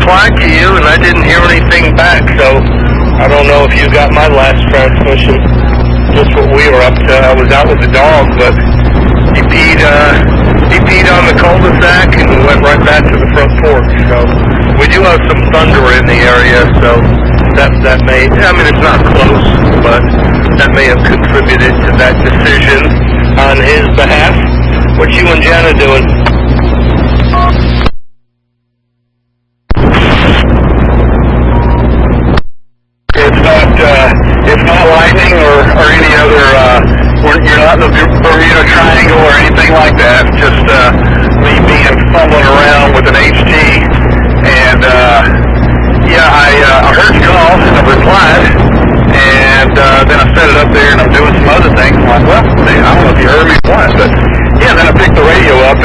replied to you, and I didn't hear anything back, so I don't know if you got my last transmission. Just what we were up to. I was out with the dog, but he peed on the cul-de-sac and went right back to the front porch. So we do have some thunder in the area, so that may, I mean, it's not close, but that may have contributed to that decision on his behalf. What you and Jenna doing? It's not lightning or any other, you're not in the Bermuda Triangle or anything like that. It's just me being fumbling around with an HT. And yeah, I heard you call and I replied. And then I set it up there and I'm doing some other things. I'm like, well, I don't know if you heard me once, but yeah, then I picked the radio up